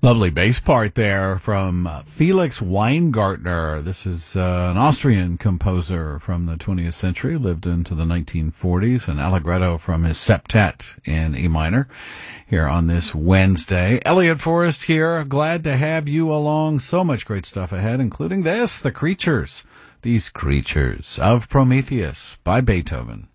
Lovely bass part there from Felix Weingartner. This is an Austrian composer from the 20th century, lived into the 1940s, an allegretto from his septet in E minor here on this Wednesday. Elliot Forrest here, glad to have you along. So much great stuff ahead, including this, The Creatures, These Creatures of Prometheus by Beethoven.